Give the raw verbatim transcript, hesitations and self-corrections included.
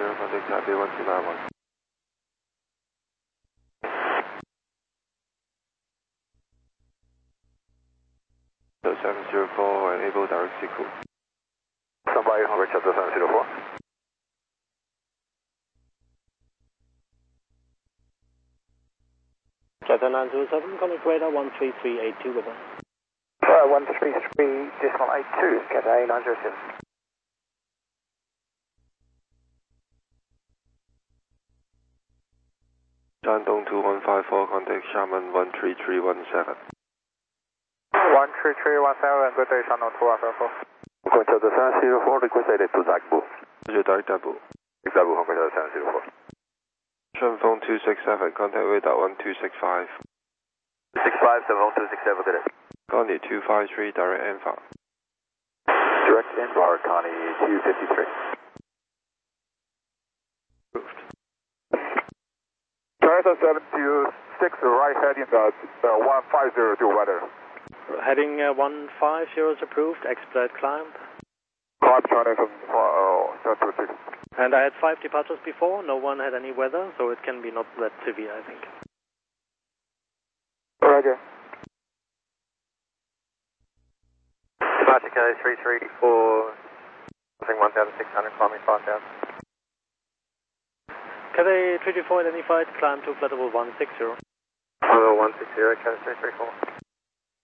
zero, contact Taipei one two nine one. So seven zero four, enable direct sequel. Somebody over Chapter seven zero four. Chapter nine zero seven, contact radar one three three eight two, over. Uh, one three three decimal eight two, Cathay nine zero seven. Shandong two one five four, contact Xiamen one three three one seven. one three three one seven, good day, Shandong two one five four. Hong Kong Chapter seven zero four, requested to Zagbu. Roger, direct Dabu. Zagbu, Hong Kong Chapter seven zero four. Shunfeng two six seven, contact radar one two six five. six five seven two six seven, good day. Connie two five three, direct Enfa. Direct Envar, Connie two fifty-three. Approved. Chapter seven two six, right heading the uh, one five zero two weather. Heading uh, one five zero is approved, expedite climb. Climb China from uh, seven two six. And I had five departures before, no one had any weather, so it can be not that severe, I think. Roger. Departure code three three four, something one thousand six hundred, climbing five thousand. Cathay three two four identified, climb to flight level one six zero. Level one six zero, code three three four.